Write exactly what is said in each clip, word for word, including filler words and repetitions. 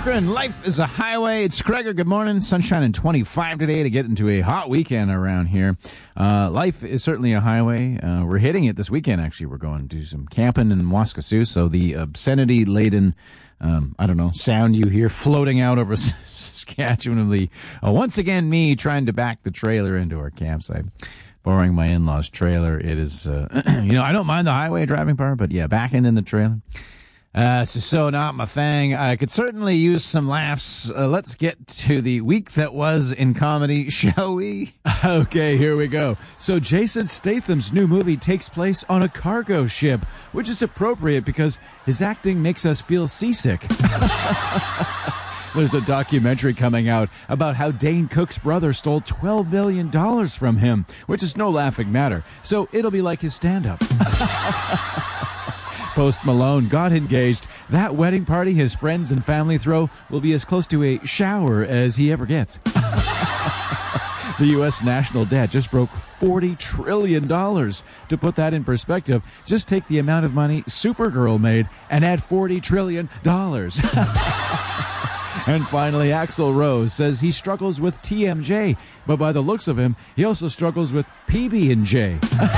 Akron, life is a highway. It's Gregor. Good morning. Sunshine and twenty-five today to get into a hot weekend around here. Uh, life is certainly a highway. Uh, we're hitting it this weekend, actually. We're going to do some camping in Waskesiu. So the obscenity-laden, um, I don't know, sound you hear floating out over Saskatchewan will be uh, once again me trying to back the trailer into our campsite. Borrowing my in-laws' trailer. It is, uh, you know, I don't mind the highway driving part, but yeah, backing in the trailer. Uh, it's just so not my thing. I could certainly use some laughs. Uh, let's get to the week that was in comedy, shall we? Okay, here we go. So Jason Statham's new movie takes place on a cargo ship, which is appropriate because his acting makes us feel seasick. There's a documentary coming out about how Dane Cook's brother stole twelve million dollars from him, which is no laughing matter. So it'll be like his stand-up. Post Malone got engaged. That wedding party his friends and family throw will be as close to a shower as he ever gets. The U S national debt just broke forty trillion dollars. To put that in perspective, just take the amount of money Supergirl made and add forty trillion dollars. And finally, Axl Rose says he struggles with T M J, but by the looks of him, he also struggles with P B and J.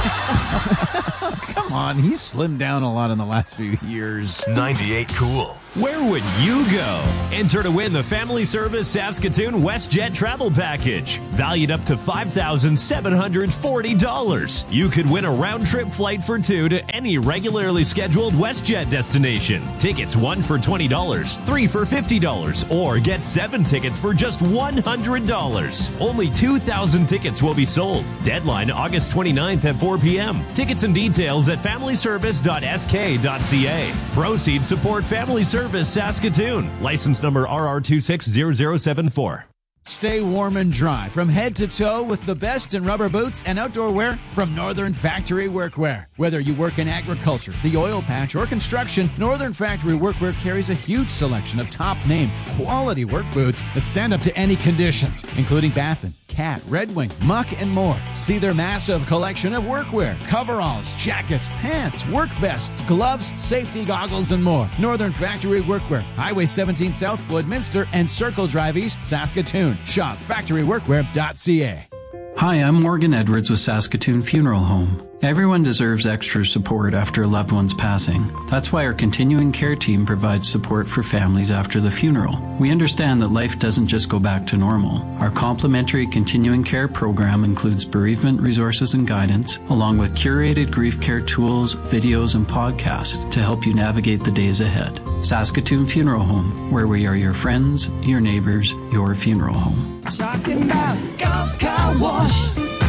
Come on, he's slimmed down a lot in the last few years. ninety-eight Cool. Where would you go? Enter to win the Family Service Saskatoon WestJet Travel Package, valued up to five thousand seven hundred forty dollars. You could win a round-trip flight for two to any regularly scheduled WestJet destination. Tickets one for twenty dollars, three for fifty dollars, or get seven tickets for just one hundred dollars. Only two thousand tickets will be sold. Deadline August twenty-ninth at four p.m. Tickets and details at family service dot s k dot c a. Proceeds support Family Service Saskatoon. License number R R two six zero zero seven four. Stay warm and dry from head to toe with the best in rubber boots and outdoor wear from Northern Factory Workwear. Whether you work in agriculture, the oil patch, or construction, Northern Factory Workwear carries a huge selection of top-name, quality work boots that stand up to any conditions, including Baffin, Cat, Red Wing, Muck, and more. See their massive collection of workwear, coveralls, jackets, pants, work vests, gloves, safety goggles, and more. Northern Factory Workwear, Highway seventeen South, Floydminster, and Circle Drive East, Saskatoon. Shop factory workwear dot c a. Hi, I'm Morgan Edwards with Saskatoon Funeral Home. Everyone deserves extra support after a loved one's passing. That's why our continuing care team provides support for families after the funeral. We understand that life doesn't just go back to normal. Our complimentary continuing care program includes bereavement resources and guidance, along with curated grief care tools, videos, and podcasts to help you navigate the days ahead. Saskatoon Funeral Home, where we are your friends, your neighbors, your funeral home. Talking about Golf Car Wash.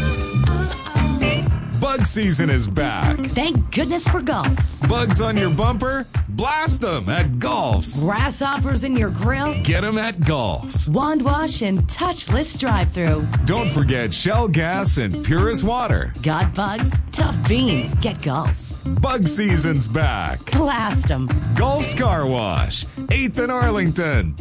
Bug season is back. Thank goodness for Golfs. Bugs on your bumper? Blast them at Golfs. Grasshoppers in your grill? Get them at Golfs. Wand wash and touchless drive-through. Don't forget Shell gas and Purist water. Got bugs? Tough beans. Get Golfs. Bug season's back. Blast them. Golfs Car Wash, eighth and Arlington.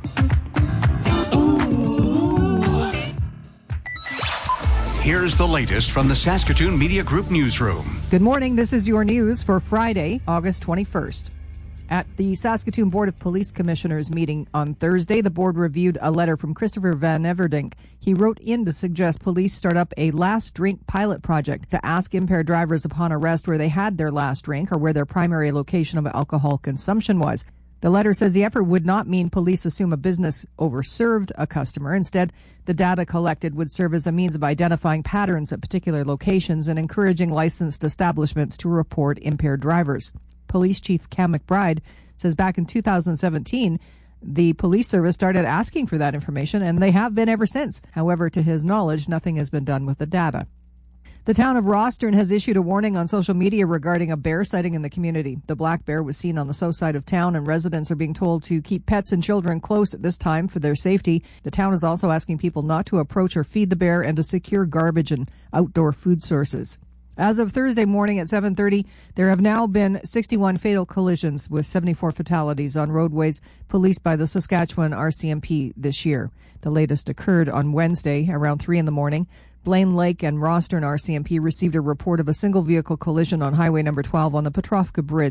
Here's the latest from the Saskatoon Media Group newsroom. Good morning. This is your news for Friday, August twenty-first. At the Saskatoon Board of Police Commissioners meeting on Thursday, the board reviewed a letter from Christopher Van Everdink. He wrote in to suggest police start up a last drink pilot project to ask impaired drivers upon arrest where they had their last drink or where their primary location of alcohol consumption was. The letter says the effort would not mean police assume a business overserved a customer. Instead, the data collected would serve as a means of identifying patterns at particular locations and encouraging licensed establishments to report impaired drivers. Police Chief Cam McBride says back in two thousand seventeen, the police service started asking for that information, and they have been ever since. However, to his knowledge, nothing has been done with the data. The town of Rostern has issued a warning on social media regarding a bear sighting in the community. The black bear was seen on the south side of town, and residents are being told to keep pets and children close at this time for their safety. The town is also asking people not to approach or feed the bear and to secure garbage and outdoor food sources. As of Thursday morning at seven thirty, there have now been sixty-one fatal collisions with seventy-four fatalities on roadways policed by the Saskatchewan R C M P this year. The latest occurred on Wednesday around three in the morning. Blaine Lake and Rostern R C M P received a report of a single vehicle collision on Highway number twelve on the Petrovka Bridge.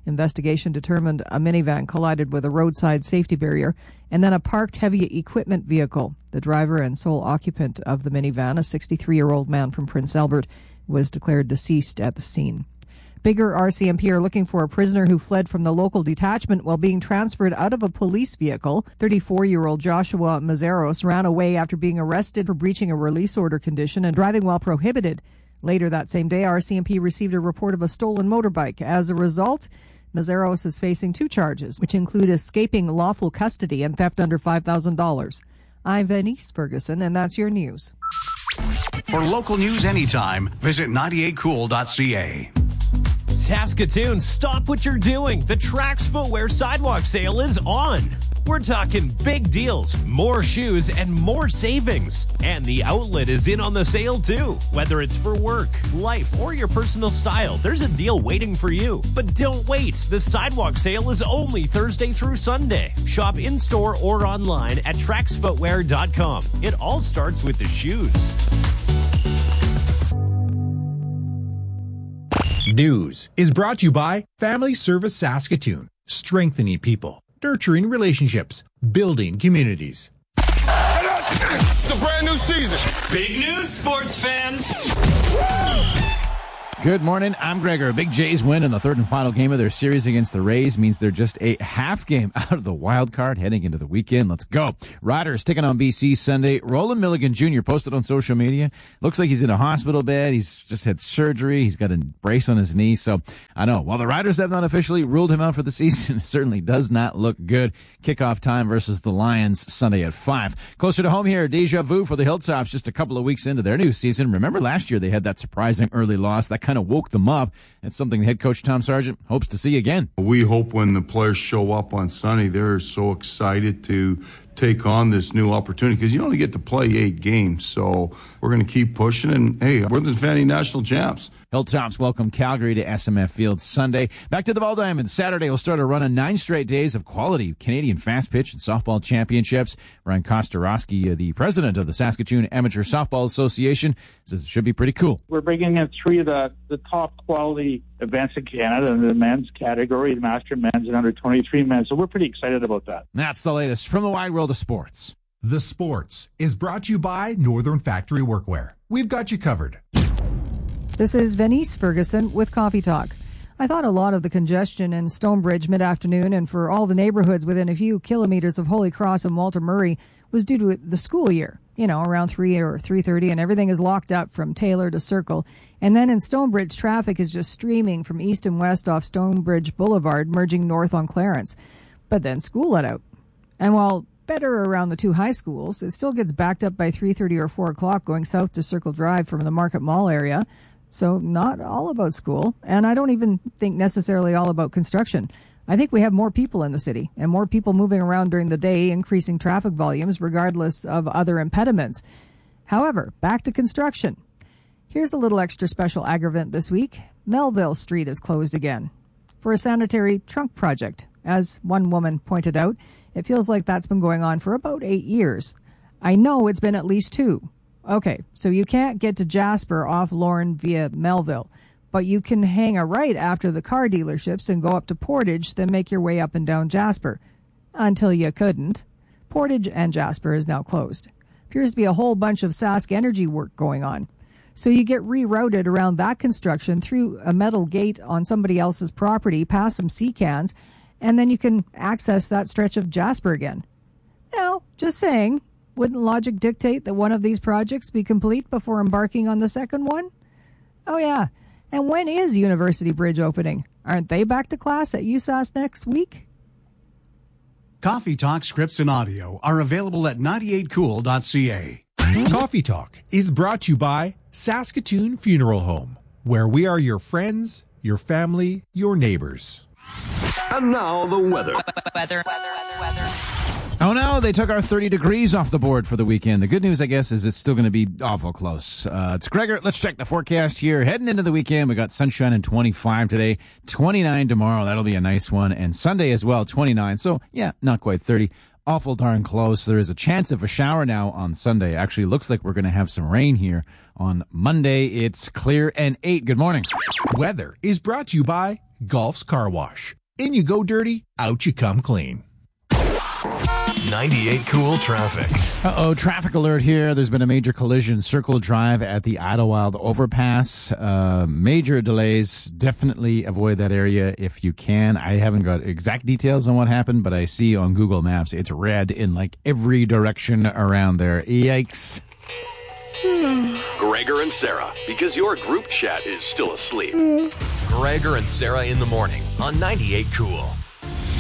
Investigation determined a minivan collided with a roadside safety barrier and then a parked heavy equipment vehicle. The driver and sole occupant of the minivan, a sixty-three-year-old man from Prince Albert, was declared deceased at the scene. Bigger R C M P are looking for a prisoner who fled from the local detachment while being transferred out of a police vehicle. thirty-four-year-old Joshua Mazeros ran away after being arrested for breaching a release order condition and driving while prohibited. Later that same day, R C M P received a report of a stolen motorbike. As a result, Mazeros is facing two charges, which include escaping lawful custody and theft under five thousand dollars. I'm Venice Ferguson, and that's your news. For local news anytime, visit ninety-eight cool dot c a. Saskatoon, stop what you're doing. The Trax Footwear Sidewalk Sale is on. We're talking big deals, more shoes, and more savings. And the outlet is in on the sale too. Whether it's for work, life, or your personal style, there's a deal waiting for you. But don't wait. The Sidewalk Sale is only Thursday through Sunday. Shop in-store or online at trax footwear dot com. It all starts with the shoes. News is brought to you by Family Service Saskatoon, strengthening people, nurturing relationships, building communities. It's a brand new season. Big news, sports fans. Good morning, I'm Gregor. Big Jays win in the third and final game of their series against the Rays means they're just a half game out of the wild card heading into the weekend. Let's go. Riders taking on B C Sunday. Roland Milligan Junior posted on social media. Looks like he's in a hospital bed. He's just had surgery. He's got a brace on his knee. So I know, while the Riders have not officially ruled him out for the season, it certainly does not look good. Kickoff time versus the Lions Sunday at five. Closer to home here, deja vu for the Hilltops just a couple of weeks into their new season. Remember last year they had that surprising early loss that kind of woke them up. It's something head coach Tom Sargent hopes to see again. We hope when the players show up on Sunday, they're so excited to take on this new opportunity because you only get to play eight games. So we're going to keep pushing. And, hey, we're the defending national champs. Hilltops welcome Calgary to S M F Field Sunday. Back to the Ball Diamonds. Saturday will start a run of nine straight days of quality Canadian fast pitch and softball championships. Ryan Kostarowski, the president of the Saskatoon Amateur Softball Association, says it should be pretty cool. We're bringing in three of the, the top quality events in Canada in the men's category, the master men's and under twenty-three men's. So we're pretty excited about that. That's the latest from the wide world of sports. The Sports is brought to you by Northern Factory Workwear. We've got you covered. This is Venice Ferguson with Coffee Talk. I thought a lot of the congestion in Stonebridge mid-afternoon and for all the neighborhoods within a few kilometers of Holy Cross and Walter Murray was due to the school year, you know, around three or three thirty, and everything is locked up from Taylor to Circle. And then in Stonebridge, traffic is just streaming from east and west off Stonebridge Boulevard, merging north on Clarence. But then school let out. And while better around the two high schools, it still gets backed up by three thirty or four o'clock going south to Circle Drive from the Market Mall area. So not all about school, and I don't even think necessarily all about construction. I think we have more people in the city and more people moving around during the day, increasing traffic volumes regardless of other impediments. However, back to construction. Here's a little extra special aggravant this week. Melville Street is closed again for a sanitary trunk project. As one woman pointed out, it feels like that's been going on for about eight years. I know it's been at least two. Okay, so you can't get to Jasper off Lorne via Melville, but you can hang a right after the car dealerships and go up to Portage, then make your way up and down Jasper. Until you couldn't. Portage and Jasper is now closed. Appears to be a whole bunch of Sask Energy work going on. So you get rerouted around that construction through a metal gate on somebody else's property, past some sea cans, and then you can access that stretch of Jasper again. Now, just saying, wouldn't logic dictate that one of these projects be complete before embarking on the second one? Oh, yeah. And when is University Bridge opening? Aren't they back to class at U S A S next week? Coffee Talk scripts and audio are available at ninety-eight cool dot c a. Coffee Talk is brought to you by Saskatoon Funeral Home, where we are your friends, your family, your neighbors. And now the weather. Weather. Weather. Weather. Oh no, they took our thirty degrees off the board for the weekend. The good news, I guess, is it's still going to be awful close. Uh, it's Gregor. Let's check the forecast here. Heading into the weekend, we got sunshine and twenty-five today, twenty-nine tomorrow. That'll be a nice one. And Sunday as well, twenty-nine. So, yeah, not quite thirty. Awful darn close. There is a chance of a shower now on Sunday. Actually, looks like we're going to have some rain here on Monday. It's clear and eight. Good morning. Weather is brought to you by Golf's Car Wash. In you go dirty, out you come clean. ninety-eight Cool traffic. Uh-oh, traffic alert here. There's been a major collision. Circle Drive at the Idlewild overpass. Uh, major delays. Definitely avoid that area if you can. I haven't got exact details on what happened, but I see on Google Maps it's red in like every direction around there. Yikes. Gregor and Sarah, because your group chat is still asleep. Gregor and Sarah in the morning on ninety-eight Cool.